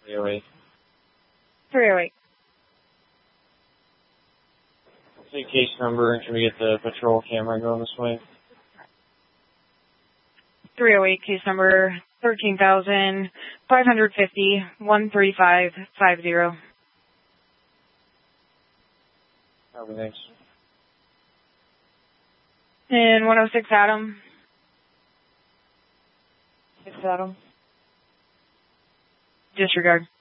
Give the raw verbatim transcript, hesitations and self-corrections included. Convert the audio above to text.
three oh eight. three oh eight. See case number, can we get the patrol camera going this way? three oh eight, case number thirteen thousand five hundred fifty, one three five five zero. Copy, thanks. And one oh six Adam. six Adam. Disregard.